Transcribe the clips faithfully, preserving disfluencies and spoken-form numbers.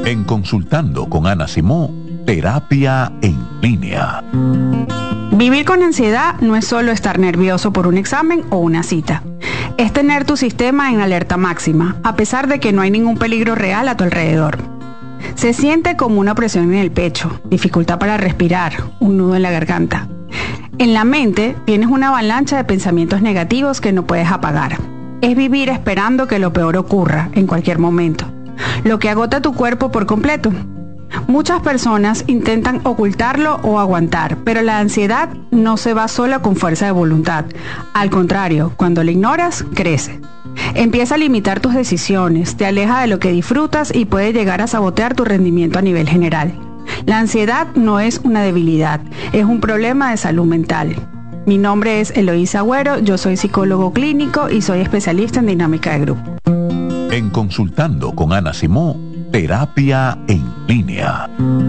En Consultando con Ana Simó, terapia en línea. Vivir con ansiedad no es solo estar nervioso por un examen o una cita. Es tener tu sistema en alerta máxima, a pesar de que no hay ningún peligro real a tu alrededor. Se siente como una presión en el pecho, dificultad para respirar, un nudo en la garganta. En la mente tienes una avalancha de pensamientos negativos que no puedes apagar. Es vivir esperando que lo peor ocurra en cualquier momento, lo que agota tu cuerpo por completo. Muchas personas intentan ocultarlo o aguantar, pero la ansiedad no se va sola con fuerza de voluntad. Al contrario, cuando la ignoras, crece. Empieza a limitar tus decisiones, te aleja de lo que disfrutas y puede llegar a sabotear tu rendimiento a nivel general. La ansiedad no es una debilidad, es un problema de salud mental. Mi nombre es Eloísa Agüero, yo soy psicólogo clínico y soy especialista en dinámica de grupo. En Consultando con Ana Simó, terapia en línea.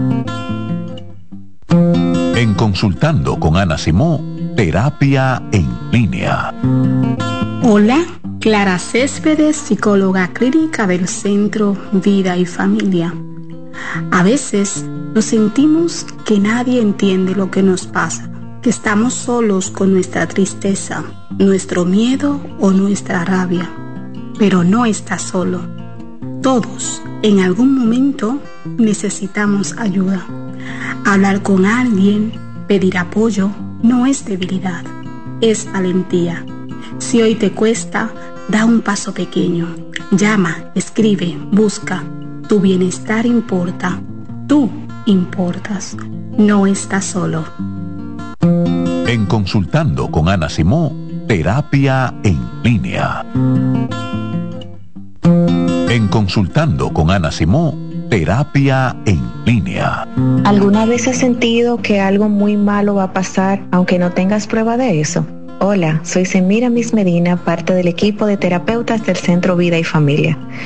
En Consultando con Ana Simó, terapia en línea. Hola, Clara Céspedes, psicóloga clínica del Centro Vida y Familia. A veces nos sentimos que nadie entiende lo que nos pasa, que estamos solos con nuestra tristeza, nuestro miedo o nuestra rabia. Pero no estás solo. Todos, en algún momento, necesitamos ayuda. Hablar con alguien, pedir apoyo, no es debilidad, es valentía. Si hoy te cuesta, da un paso pequeño. Llama, escribe, busca. Tu bienestar importa. Tú importas. No estás solo. En Consultando con Ana Simó, terapia en línea. En Consultando con Ana Simó, terapia en línea. ¿Alguna vez has sentido que algo muy malo va a pasar aunque no tengas prueba de eso? Hola, soy Semira Miss Medina, parte del equipo de terapeutas del Centro Vida y Familia.